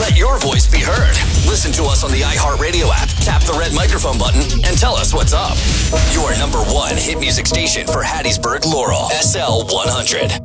Let your voice be heard. Listen to us on the iHeartRadio app. Tap the red microphone button and tell us what's up. Your number one hit music station for Hattiesburg, Laurel. SL 100.